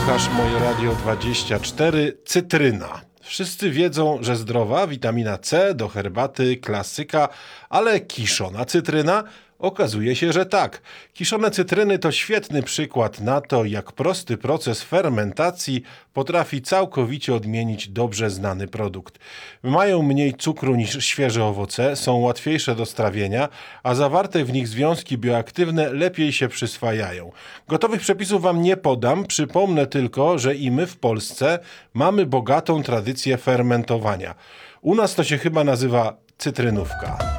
Słuchasz Moje Radio 24, cytryna. Wszyscy wiedzą, że zdrowa, witamina C do herbaty, klasyka, ale kiszona cytryna? Okazuje się, że tak. Kiszone cytryny to świetny przykład na to, jak prosty proces fermentacji potrafi całkowicie odmienić dobrze znany produkt. Mają mniej cukru niż świeże owoce, są łatwiejsze do strawienia, a zawarte w nich związki bioaktywne lepiej się przyswajają. Gotowych przepisów wam nie podam, przypomnę tylko, że i my w Polsce mamy bogatą tradycję fermentowania. U nas to się chyba nazywa cytrynówka.